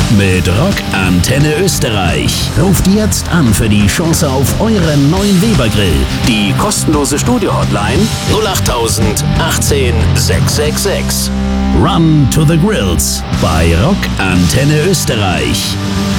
mit Rock Antenne Österreich. Ruft jetzt an für die Chance auf euren neuen Weber-Grill. Die kostenlose Studio-Hotline 08000 18 666. Run to the Grills bei Rock Antenne Österreich.